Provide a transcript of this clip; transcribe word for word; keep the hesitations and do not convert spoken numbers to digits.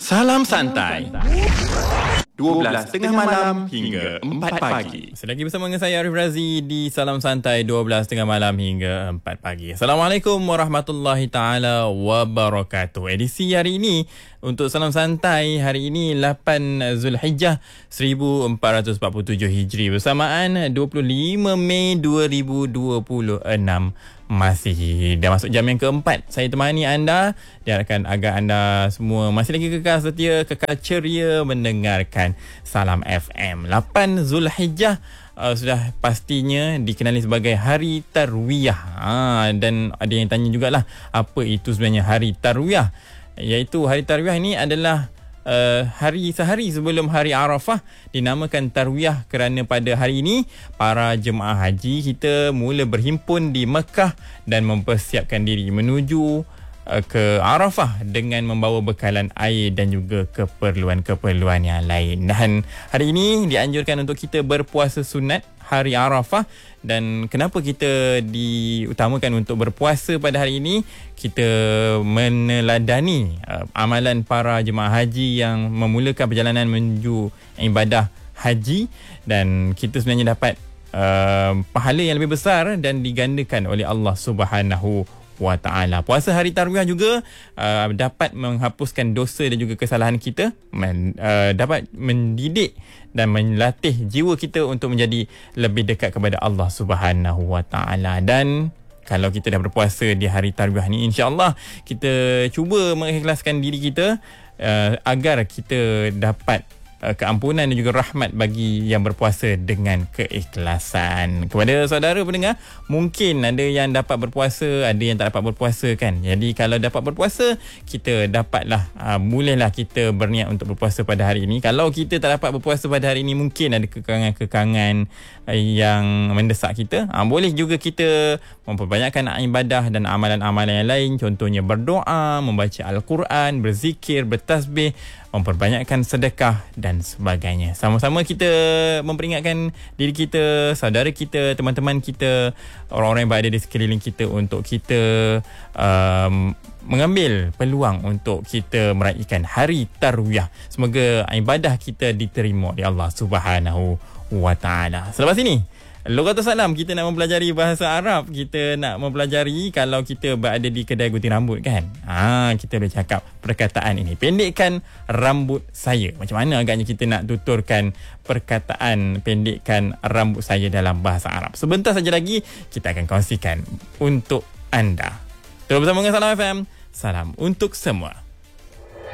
Salam santai. dua belas tengah malam hingga empat pagi. Selagi bersama dengan saya Arif Razi di Salam Santai dua belas tengah malam hingga empat pagi. Assalamualaikum warahmatullahi taala wabarakatuh. Edisi hari ini untuk Salam Santai hari ini lapan Zulhijjah seribu empat ratus empat puluh tujuh Hijri bersamaan dua puluh lima Mei dua ribu dua puluh enam. Masih dah masuk jam yang keempat. Saya temani anda. Diharapkan agar anda semua masih lagi kekal setia, kekal ceria mendengarkan Salam F M. lapan Zulhijjah uh, sudah pastinya dikenali sebagai Hari Tarwiyah. Ha, dan ada yang tanya jugalah apa itu sebenarnya Hari Tarwiyah. Iaitu Hari Tarwiyah ini adalah Uh, hari sehari sebelum hari Arafah, dinamakan Tarwiyah kerana pada hari ini para jemaah haji kita mula berhimpun di Mekah dan mempersiapkan diri menuju uh, ke Arafah dengan membawa bekalan air dan juga keperluan-keperluan yang lain. Dan hari ini dianjurkan untuk kita berpuasa sunat hari Arafah. Dan kenapa kita diutamakan untuk berpuasa pada hari ini? Kita meneladani uh, amalan para jemaah haji yang memulakan perjalanan menuju ibadah haji, dan kita sebenarnya dapat uh, pahala yang lebih besar dan digandakan oleh Allah Subhanahu wa ta'ala. Puasa hari Tarwiyah juga uh, dapat menghapuskan dosa dan juga kesalahan kita, men, uh, dapat mendidik dan melatih jiwa kita untuk menjadi lebih dekat kepada Allah Subhanahu wa ta'ala. Dan kalau kita dah berpuasa di hari Tarwiyah ni, insya-Allah kita cuba mengikhlaskan diri kita uh, agar kita dapat uh, keampunan dan juga rahmat bagi yang berpuasa dengan keikhlasan. Kepada saudara pendengar, mungkin ada yang dapat berpuasa, ada yang tak dapat berpuasa kan. Jadi kalau dapat berpuasa, kita dapatlah uh, bolehlah kita berniat untuk berpuasa pada hari ini. Kalau kita tak dapat berpuasa pada hari ini, mungkin ada kekangan-kekangan uh, yang mendesak kita, uh, boleh juga kita memperbanyakkan ibadah dan amalan-amalan yang lain, contohnya berdoa, membaca Al-Quran, berzikir, bertasbih, memperbanyakkan sedekah dan sebagainya. Sama-sama kita memperingatkan diri kita, saudara kita, teman-teman kita, orang-orang yang berada di sekeliling kita untuk kita um, mengambil peluang untuk kita meraihkan Hari Tarwiyah. Semoga ibadah kita diterima oleh Allah Subhanahu wa ta'ala. Selepas ini, Logatus Salam, kita nak mempelajari bahasa Arab. Kita nak mempelajari kalau kita berada di kedai gunting rambut kan. Ha, kita boleh cakap perkataan ini, pendekkan rambut saya. Macam mana agaknya kita nak tuturkan perkataan pendekkan rambut saya dalam bahasa Arab? Sebentar saja lagi kita akan kongsikan untuk anda. Terus bersama dengan Salam F M. Salam untuk semua.